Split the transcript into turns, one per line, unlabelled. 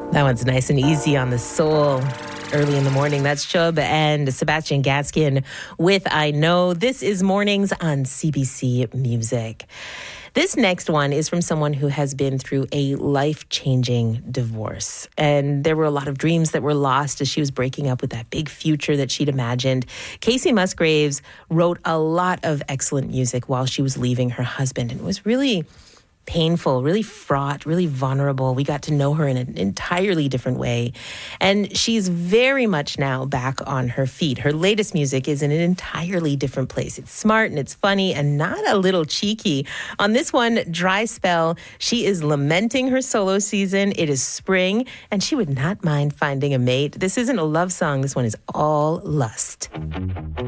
That one's nice and easy on the soul. Early in the morning, that's Chubb and Sebastian Gaskin with I Know. This is Mornings on CBC Music. This next one is from someone who has been through a life-changing divorce. And there were a lot of dreams that were lost as she was breaking up with that big future that she'd imagined. Kacey Musgraves wrote a lot of excellent music while she was leaving her husband. And it was really painful, really fraught, really vulnerable. We got to know her in an entirely different way. And she's very much now back on her feet. Her latest music is in an entirely different place. It's smart and it's funny and not a little cheeky. On this one, Dry Spell, she is lamenting her solo season. It is spring and she would not mind finding a mate. This isn't a love song. This one is all lust.